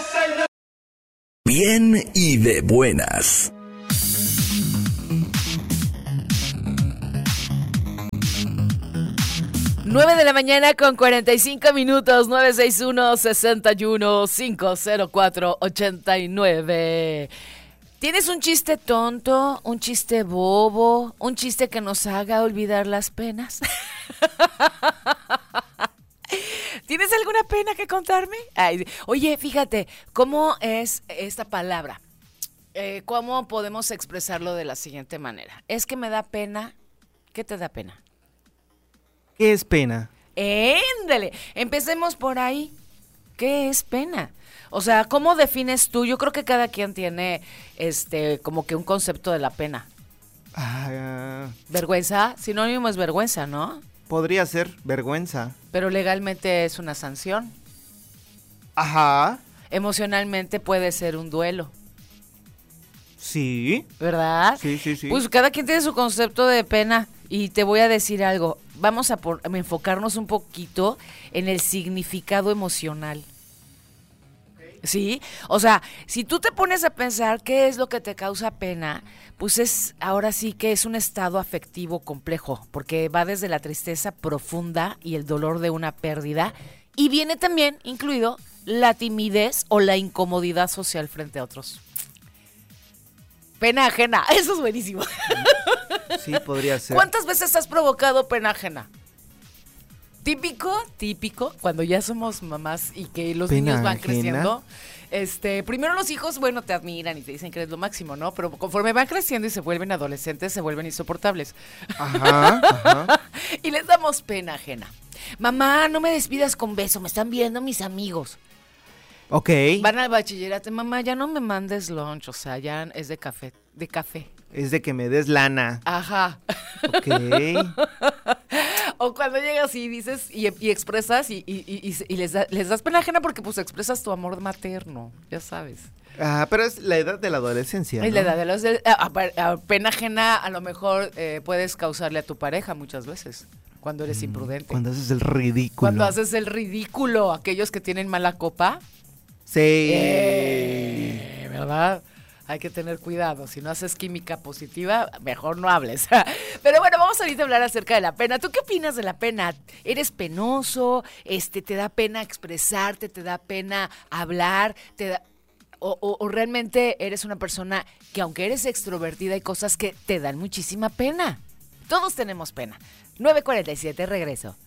Bien y de buenas. Nueve de la mañana con 45 minutos, 961-61-504-89. ¿Tienes un chiste tonto, un chiste bobo, un chiste que nos haga olvidar las penas? ¿Tienes alguna pena que contarme? Ay, oye, fíjate, ¿cómo es esta palabra? ¿Cómo podemos expresarlo de la siguiente manera? Es que me da pena. ¿Qué te da pena? ¿Qué es pena? ¡Éndale! Empecemos por ahí. ¿Qué es pena? O sea, ¿cómo defines tú? Yo creo que cada quien tiene como que un concepto de la pena. ¿Vergüenza? Sinónimo es vergüenza, ¿no? Podría ser vergüenza. Pero legalmente es una sanción. Ajá. Emocionalmente puede ser un duelo. Sí. ¿Verdad? Sí. Pues cada quien tiene su concepto de pena. Y te voy a decir algo. Vamos a enfocarnos un poquito en el significado emocional. ¿Sí? O sea, si tú te pones a pensar qué es lo que te causa pena, pues ahora sí que es un estado afectivo complejo, porque va desde la tristeza profunda y el dolor de una pérdida, y viene también incluido la timidez o la incomodidad social frente a otros. Pena ajena, eso es buenísimo. Sí, podría ser. ¿Cuántas veces has provocado pena ajena? Típico, cuando ya somos mamás y que los ¿Pena niños van ajena? creciendo. Primero los hijos, bueno, te admiran y te dicen que eres lo máximo, ¿no? Pero conforme van creciendo y se vuelven adolescentes, se vuelven insoportables. Ajá. Y les damos pena ajena. Mamá, no me despidas con beso, me están viendo mis amigos. Ok. Van al bachillerato, mamá, ya no me mandes lunch, o sea, ya es de café. Es de que me des lana. Ajá. Ok. O cuando llegas y dices y expresas y les das pena ajena porque pues expresas tu amor materno, ya sabes. Pero es la edad de la adolescencia, Es ¿no? la edad de los pena ajena a lo mejor puedes causarle a tu pareja muchas veces cuando eres imprudente. Cuando haces el ridículo. Cuando haces el ridículo, aquellos que tienen mala copa. Sí. ¿Verdad? Hay que tener cuidado. Si no haces química positiva, mejor no hables. Pero bueno, vamos ahorita a hablar acerca de la pena. ¿Tú qué opinas de la pena? ¿Eres penoso? ¿Te da pena expresarte? ¿Te da pena hablar? ¿O realmente eres una persona que aunque eres extrovertida hay cosas que te dan muchísima pena? Todos tenemos pena. 9:47, regreso.